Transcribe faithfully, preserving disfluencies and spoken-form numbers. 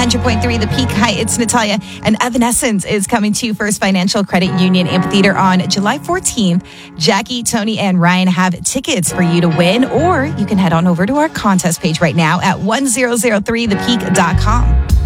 hundred point three The Peak. Hi, it's Natalia. And Evanescence is coming to First Financial Credit Union Amphitheater on July fourteenth. Jackie, Tony, and Ryan have tickets for you to win, or you can head on over to our contest page right now at one thousand three the peak dot com.